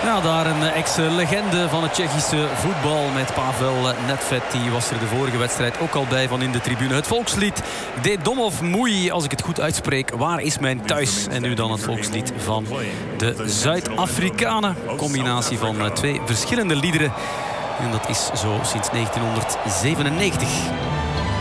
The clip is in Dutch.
Ja, daar een ex-legende van het Tsjechische voetbal met Pavel Nedved. Die was er de vorige wedstrijd ook al bij van in de tribune. Het volkslied De Domov Moei, als ik het goed uitspreek. Waar is mijn thuis? En nu dan het volkslied van de Zuid-Afrikanen. Combinatie van twee verschillende liederen. En dat is zo sinds 1997.